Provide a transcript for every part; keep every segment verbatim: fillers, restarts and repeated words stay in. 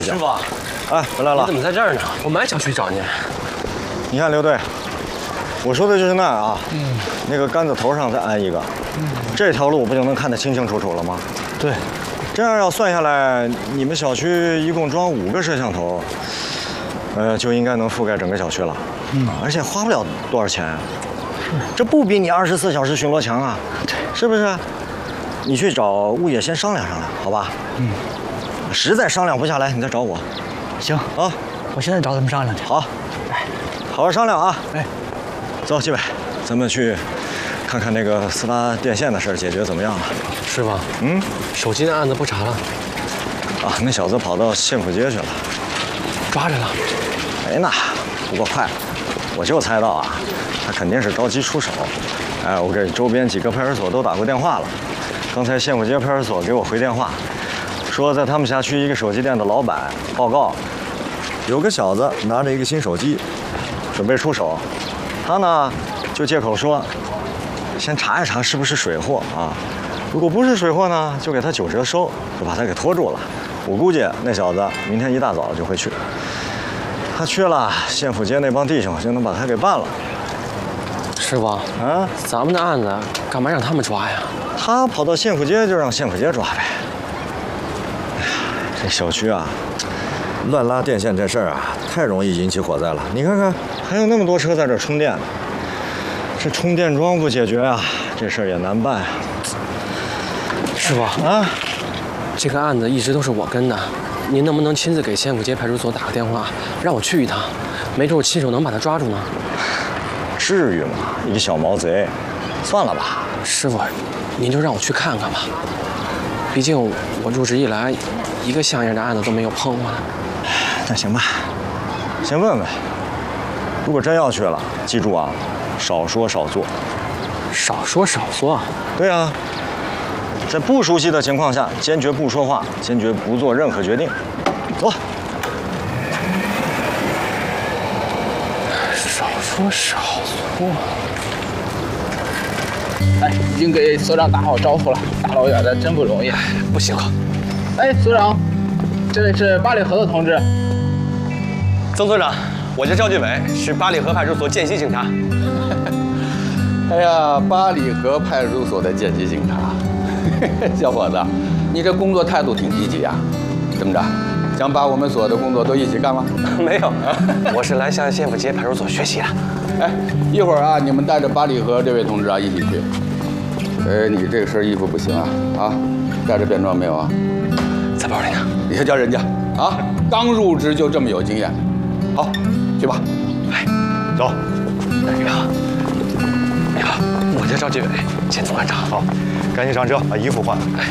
师傅， 哎，回来了。 你怎么在这儿呢？我满小区找你。 你看刘队，我说的就是那儿啊。嗯。那个杆子头上再安一个。嗯。这条路不就能看得清清楚楚了吗？ 对。 这样要算下来，你们小区一共装五个摄像头，呃，就应该能覆盖整个小区了。嗯。而且花不了多少钱。是。这不比你二十四小时巡逻强啊？对。是不是？你去找物业先商量商量，好吧？嗯。实在商量不下来，你再找我。 行啊， 我现在找他们商量去。 好，哎，好好商量啊。 哎， 走，纪委，咱们去看看那个四大电线的事儿解决怎么样了。 师傅， 嗯， 手机的案子不查了。 啊，那小子跑到县府街去了， 抓着了。 没呢，不过快了。我就猜到啊，他肯定是着急出手。哎，我给周边几个派出所都打过电话了。刚才县府街派出所给我回电话，说在他们辖区一个手机店的老板报告，有个小子拿着一个新手机，准备出手。他呢就借口说，先查一查是不是水货啊。如果不是水货呢，就给他九折收，就把他给拖住了。我估计那小子明天一大早就会去。他去了，县府街那帮弟兄就能把他给办了。 师傅，啊，咱们的案子干嘛让他们抓呀？ 他跑到县府街就让县府街抓呗。哎呀，这小区啊，乱拉电线这事儿啊，太容易引起火灾了。你看看，还有那么多车在这充电，这充电桩不解决啊，这事儿也难办啊。 师傅啊，这个案子一直都是我跟的，您能不能亲自给县府街派出所打个电话，让我去一趟？没准我亲手能把他抓住呢。 至于吗？一个小毛贼，算了吧。 师傅，您就让我去看看吧。毕竟我入职以来，一个像样的案子都没有碰过呢。 那行吧，先问问。如果真要去了，记住啊，少说少做。 少说少做？ 对啊，在不熟悉的情况下，坚决不说话，坚决不做任何决定。走。 少说少做。 哎，已经给所长打好招呼了，大老远的真不容易。 不行。 哎，所长，这位是八里河的同志。 曾所长，我叫赵继伟，是八里河派出所见习警察。 哎呀，八里河派出所的见习警察，小伙子，你这工作态度挺积极啊。怎么着，想把我们所的工作都一起干了？ 没有，我是来向县府街派出所学习的。 哎，一会儿啊，你们带着八里河这位同志啊一起去。哎，你这身衣服不行啊啊，带着便装没有啊？ 在包里呢。 别叫人家啊，刚入职就这么有经验。好，去吧。 哎，走。你好，你好，我叫赵继伟，前总班长。 好，赶紧上车，把衣服换了。哎。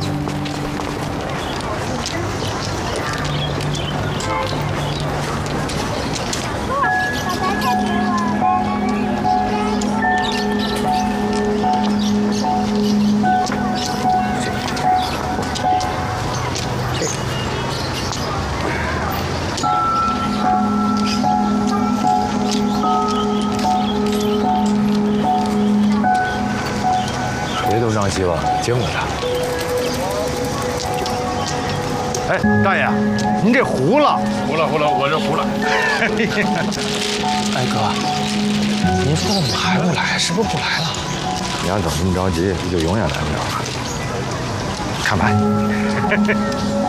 上希望见过他。哎，大爷，您这糊了， 糊了糊了，我这糊了。 哎哥，您说怎么还不来？是不是不来了？ 你要整这么着急，就永远来不了了。看牌。